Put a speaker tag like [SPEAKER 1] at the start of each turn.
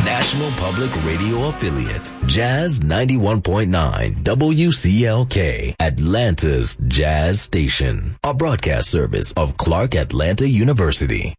[SPEAKER 1] National Public Radio affiliate, Jazz 91.9 WCLK, Atlanta's Jazz Station, a broadcast service of Clark Atlanta University.